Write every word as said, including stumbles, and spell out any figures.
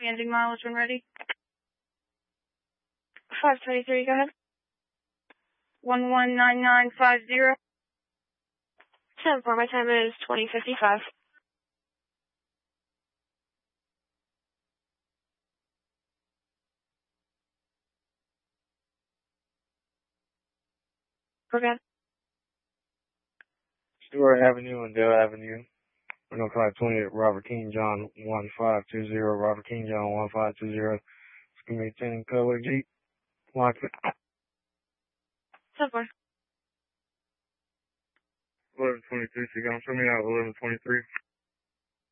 Ending mileage when ready. five twenty-three, go ahead. one one nine nine five zero. ten four, my time is twenty fifty-five. Okay. Stewart Avenue and Dale Avenue. one oh five twenty at Robert King John one five two zero. Robert King John one five two zero. Excuse me, ten color Jeep. Lock it. ten four. eleven twenty-three, so you're going to show me out eleven twenty-three.